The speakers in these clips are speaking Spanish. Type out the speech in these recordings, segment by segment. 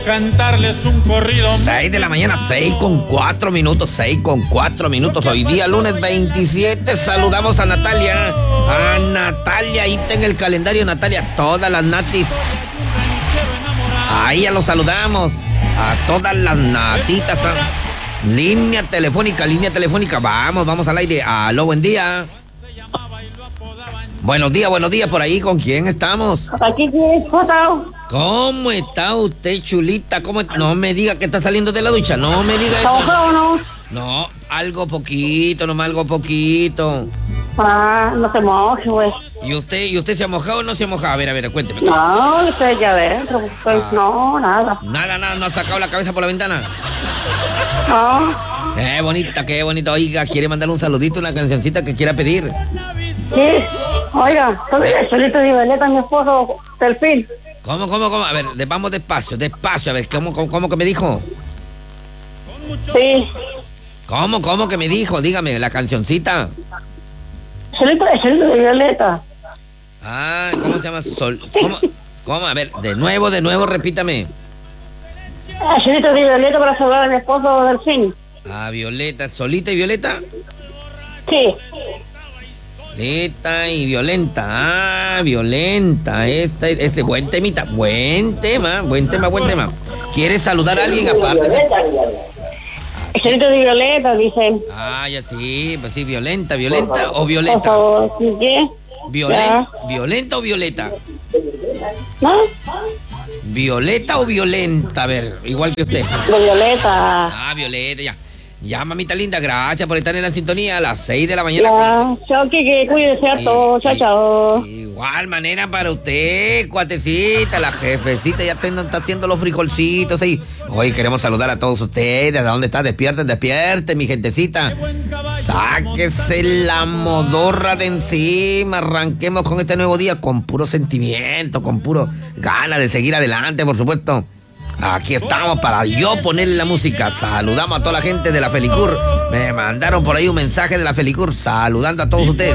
Cantarles un corrido. 6 de la mañana, 6:04, 6:04. Hoy día lunes 27, saludamos a Natalia. A Natalia, ahí está en el calendario, Natalia, todas las natis. Ahí ya los saludamos. A todas las natitas. Línea telefónica. Vamos al aire. Aló, buen día. Buenos días, por ahí, ¿con quién estamos? Aquí tienes foto. ¿Cómo está usted, chulita? No me diga que está saliendo de la ducha, no me diga eso. ¿O no? No, algo poquito, nomás algo poquito. Ah, no se moje, güey. ¿Y usted se ha mojado o no se ha mojado? A ver, cuénteme. No, estoy allá adentro, pues no, nada. Nada, no ha sacado la cabeza por la ventana. No. Qué bonita. Oiga, quiere mandarle un saludito, una cancioncita que quiera pedir. Sí, oiga, solito de Violeta, mi esposo, Delfín. ¿Cómo? A ver, vamos despacio. A ver, ¿cómo que me dijo? Sí. ¿Cómo que me dijo? Dígame, la cancioncita. Solito de Violeta. Ah, ¿cómo se llama? ¿Cómo? A ver, de nuevo, repítame. Solito de Violeta para saludar a mi esposo, Delfín. Ah, Violeta, ¿Solita y Violeta? Sí. Violeta y Violenta. Ah, Violenta. Ese buen temita. Buen tema. ¿Quieres saludar a alguien aparte? Solito de Violeta, dicen. Ah, ya sí, pues sí, Violenta o Violeta. Por favor, ¿qué? ¿Violenta o Violeta? ¿No? ¿Violeta o Violenta? A ver, igual que usted. De Violeta. Ah, Violeta, ya. Ya, mamita linda, gracias por estar en la sintonía a las 6 de la mañana. Ya, chao, que cuídese a todos, chao. Igual manera para usted, cuatecita, la jefecita ya está haciendo los frijolcitos ahí. Hoy queremos saludar a todos ustedes, ¿a dónde está? Despierten, mi gentecita. Sáquese la modorra de encima, arranquemos con este nuevo día con puro sentimiento, con puro ganas de seguir adelante, por supuesto. Aquí estamos para yo ponerle la música. Saludamos a toda la gente de la Felicur. Me mandaron por ahí un mensaje de la Felicur saludando a todos ustedes.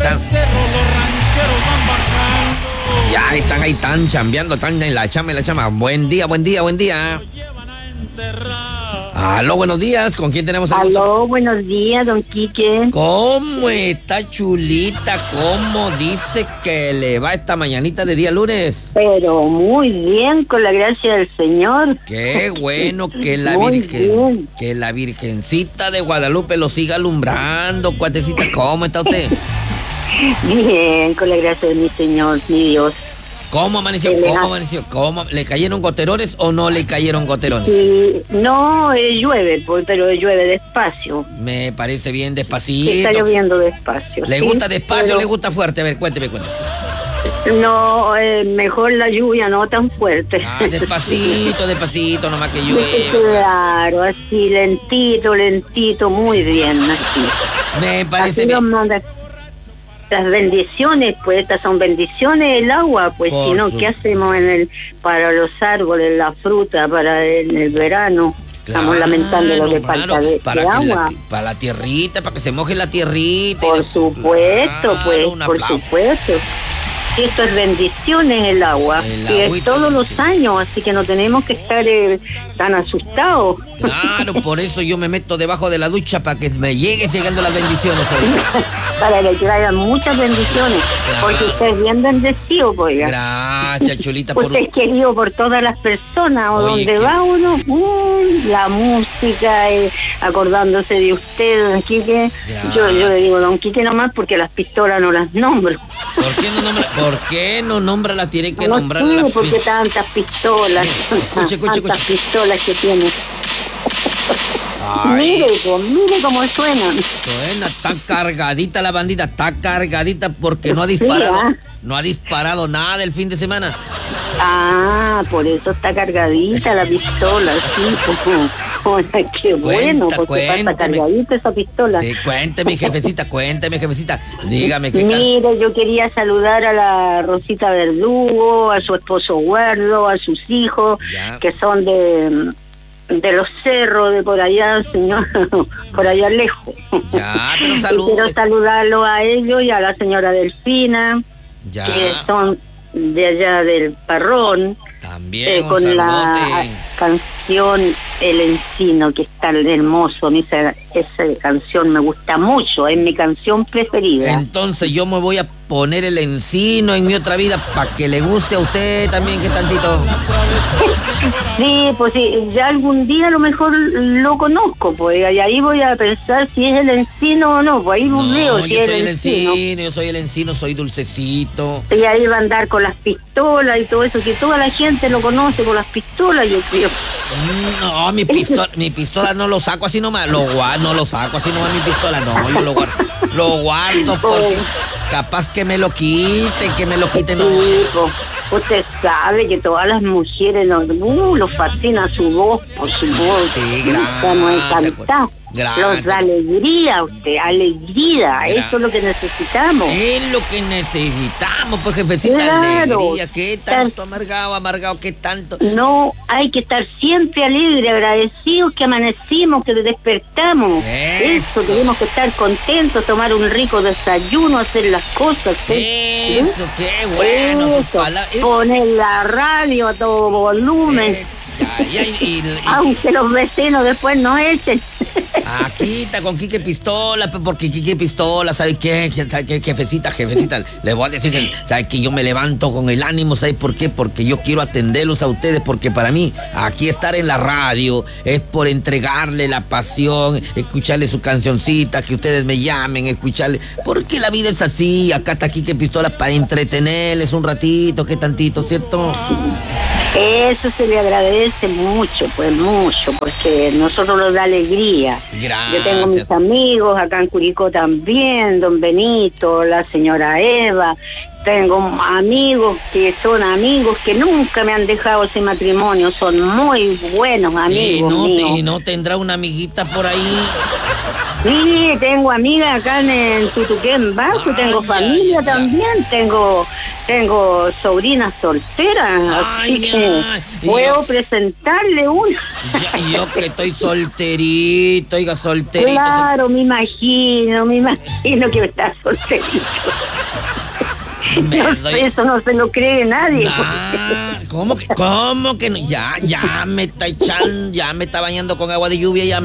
Ya están chambeando, están en la chama. Buen día. Aló, buenos días. ¿Con quién tenemos el gusto? Aló, buenos días, don Quique. ¿Cómo está, chulita? ¿Cómo dice que le va esta mañanita de día lunes? Pero muy bien, con la gracia del Señor. Qué bueno que la Virgencita de Guadalupe lo siga alumbrando, cuatecita. ¿Cómo está usted? Bien, con la gracia de mi Señor, mi Dios. ¿Cómo amaneció? ¿Cómo? ¿Le cayeron goterones o no le cayeron goterones? Sí, no, llueve, pero llueve despacio. Me parece bien despacito. Sí, está lloviendo despacio. ¿Le gusta despacio o le gusta fuerte? A ver, cuénteme. No, mejor la lluvia, no tan fuerte. Ah, despacito, nomás que llueve. Claro, así, lentito, muy bien, así. Me parece así bien. Las bendiciones, pues estas son bendiciones del agua, pues si no, ¿qué hacemos para los árboles, la fruta, en el verano? Claro, estamos lamentando lo que falta de agua. Para la tierrita, para que se moje la tierrita. Por supuesto, claro, pues, por supuesto. Y esto es bendiciones el agua, y es todos los años, así que no tenemos que estar tan asustados. Claro, por eso yo me meto debajo de la ducha para que me llegando las bendiciones hoy. Para que traigan muchas bendiciones, claro. Porque usted es bien bendecido, pues. Gracias, chulita. Usted es querido por todas las personas, o donde va uno, la música, acordándose de usted, don Quique. Yo le digo don Quique nomás porque las pistolas no las nombro. ¿Por qué no nombra la tiene que no nombrar? No sé, porque tantas pistolas, tantas pistolas que tiene. Mire cómo suenan. Suena, está cargadita la bandita, está cargadita porque no ha disparado. Sí, no ha disparado nada el fin de semana. Ah, por eso está cargadita la pistola, sí. Qué bueno, porque pasa cargadita esa pistola. Sí, cuénteme, jefecita. Dígame qué. Mire, yo quería saludar a la Rosita Verdugo, a su esposo Guardo, a sus hijos, que son de los cerros, de por allá, señor, por allá lejos. Pero saludos. Quiero saludarlo a ellos y a la señora Delfina, que son de allá del Parrón. También con la canción El Encino, que es tan hermoso. A mí esa canción me gusta mucho, es mi canción preferida. Entonces yo me voy a poner El Encino en mi otra vida para que le guste a usted también, que tantito. Sí, pues sí, ya algún día a lo mejor lo conozco, pues, y ahí voy a pensar si es El Encino o no, pues ahí veo si es El Encino. Yo soy El Encino, soy dulcecito. Y ahí va a andar con las pistolas y todo eso, que toda la gente lo conoce por las pistolas, yo creo. No, mi pistola no lo saco así nomás, no lo saco así nomás mi pistola, no, yo lo guardo porque capaz que me lo quiten, no. Usted sabe que todas las mujeres los fascina su voz, por su voz. Sí, gracias. Estamos encantados. Los da alegría, usted, alegría. Eso es lo que necesitamos. Es lo que necesitamos, pues, jefecita, claro. Alegría. ¿Qué tanto amargado, qué tanto? No, hay que estar siempre alegre, agradecidos que amanecimos, que despertamos. Eso, tenemos que estar contentos, tomar un rico desayuno, hacer las cosas. Eso, qué bueno. Poner la radio a todo volumen. Aunque los vecinos después nos echen. Aquí está con Quique Pistola, porque Quique Pistola, ¿sabes qué? Jefecita, le voy a decir que, ¿sabes qué? Yo me levanto con el ánimo, ¿sabes por qué? Porque yo quiero atenderlos a ustedes, porque para mí, aquí estar en la radio es por entregarle la pasión, escucharle su cancioncita, que ustedes me llamen, escucharle, porque la vida es así, acá está Quique Pistola para entretenerles un ratito, qué tantito, ¿cierto? Eso se le agradece mucho, porque nosotros nos da alegría. Gracias. Yo tengo mis amigos acá en Curicó también, don Benito, la señora Eva. Tengo amigos que nunca me han dejado sin matrimonio, son muy buenos amigos míos. ¿Y no tendrá una amiguita por ahí? Sí, tengo amigas acá en Tutuquén Bajo, tengo familia también, tengo sobrinas solteras, así que puedo presentarle una. Yo que estoy solterito, solterito. Claro, me imagino que está solterito. Eso no se lo cree nadie. ¿Cómo que no? Ya me está echando, ya me está bañando con agua de lluvia,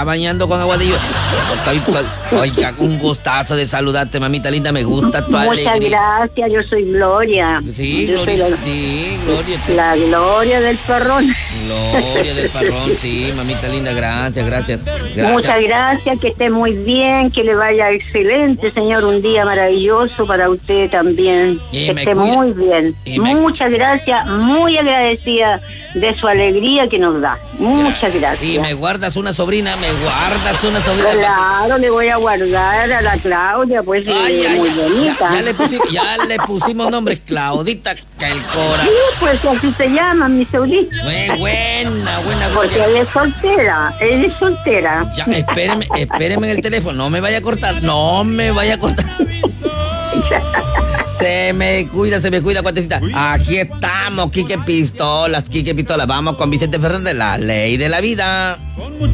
Oiga, un gustazo de saludarte, mamita linda, me gusta tu alegría. Muchas gracias, yo soy Gloria. Sí, Gloria, Gloria. La Gloria del Parrón. Gloria del Parrón, sí, mamita linda, gracias. Muchas gracias, que esté muy bien, que le vaya excelente, señor, un día maravilloso para usted también. Que esté muy bien. Muchas gracias, muy agradecida de su alegría que nos da. Muchas gracias. Y me guardas una sobrina. Claro, le voy a guardar a la Claudia, pues muy bonita. Ya le pusimos nombre, Claudita Calcora. Sí, pues así se llama mi sobrina. Muy buena. Porque ella es soltera. Ya, espéreme en el teléfono, no me vaya a cortar. Se me cuida, cuatecita. Aquí estamos, Quique Pistolas. Vamos con Vicente Fernández, La Ley de la Vida.